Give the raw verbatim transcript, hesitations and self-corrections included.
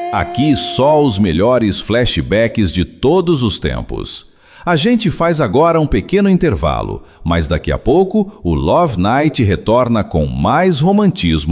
Aqui só os melhores flashbacks de todos os tempos. A gente faz agora um pequeno intervalo, mas daqui a pouco o Love Night retorna com mais romantismo